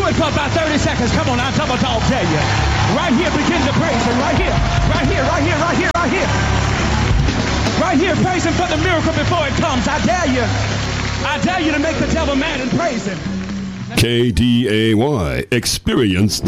it for about 30 seconds. Come on, I double dog dare you. Right here, begin to praise him. Right here, right here, right here, right here, right here. Right here, praise him for the miracle before it comes. I dare you. I dare you to make the devil mad and praise him. KDAY, experience the